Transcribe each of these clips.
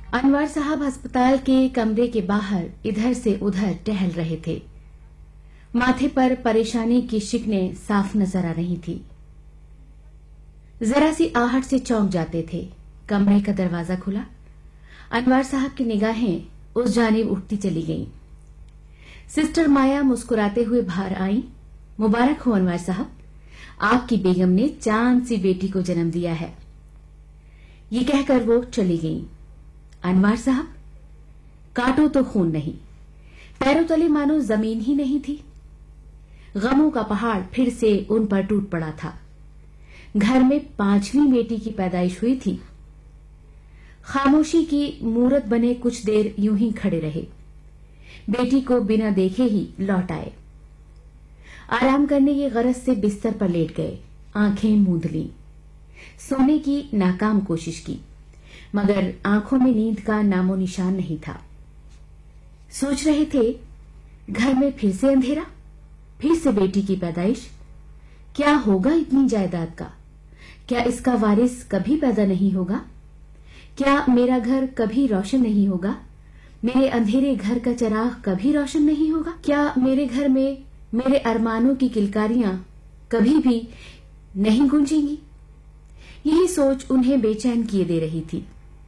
انور صاحب ہسپتال کے کمرے کے باہر ادھر سے ادھر ٹہل رہے تھے. ماتھے پر پریشانی کی شکنیں صاف نظر آ رہی تھی. ذرا سی آہٹ سے چونک جاتے تھے. کمرے کا دروازہ کھلا. انور صاحب کی نگاہیں اس جانب اٹھتی چلی گئیں. سسٹر مایا مسکراتے ہوئے باہر آئیں. مبارک ہو انور صاحب، آپ کی بیگم نے چاند سی بیٹی کو جنم دیا ہے. یہ کہہ کر وہ چلی گئیں. انور صاحب، کاٹو تو خون نہیں. پیروں تلے مانو زمین ہی نہیں تھی. غموں کا پہاڑ پھر سے ان پر ٹوٹ پڑا تھا. گھر میں 5ویں بیٹی کی پیدائش ہوئی تھی. خاموشی کی مورت بنے کچھ دیر یوں ہی کھڑے رہے. بیٹی کو بنا دیکھے ہی لوٹ آئے. آرام کرنے کی غرض سے بستر پر لیٹ گئے. آنکھیں موند لیں. سونے کی ناکام کوشش کی، مگر آنکھوں میں نیند کا نام و نشان نہیں تھا. سوچ رہے تھے، گھر میں پھر سے اندھیرا، پھر سے بیٹی کی پیدائش. کیا ہوگا اتنی جائیداد کا؟ کیا اس کا وارث کبھی پیدا نہیں ہوگا؟ کیا میرا گھر کبھی روشن نہیں ہوگا؟ میرے اندھیرے گھر کا چراغ کبھی روشن نہیں ہوگا؟ کیا میرے گھر میں میرے ارمانوں کی کلکاریاں کبھی بھی نہیں گونجیں گی؟ یہی سوچ انہیں بے چین کیے دے رہی تھی.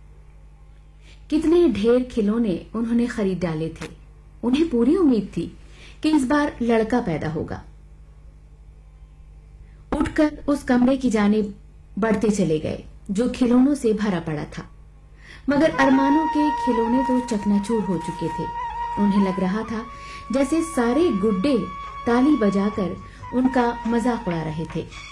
کتنے ڈھیر کھلونے انہوں نے خرید ڈالے تھے. انہیں پوری امید تھی کہ اس بار لڑکا پیدا ہوگا. اٹھ کر اس کمرے کی جانب بڑھتے چلے گئے جو کھلونوں سے بھرا پڑا تھا. مگر ارمانوں کے کھلونے تو چکنا چور ہو چکے تھے. انہیں لگ رہا تھا جیسے سارے گڈے تالی بجا کر ان کا مذاق اڑا رہے تھے.